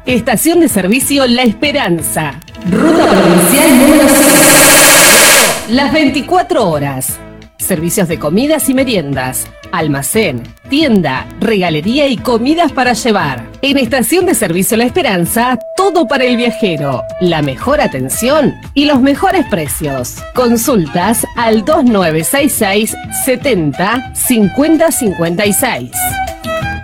Estación de servicio La Esperanza. Ruta provincial número 6. Las 24 horas. Servicios de comidas y meriendas, almacén, tienda, regalería y comidas para llevar. En Estación de Servicio La Esperanza, todo para el viajero, la mejor atención y los mejores precios. Consultas al 2966 70 50 56.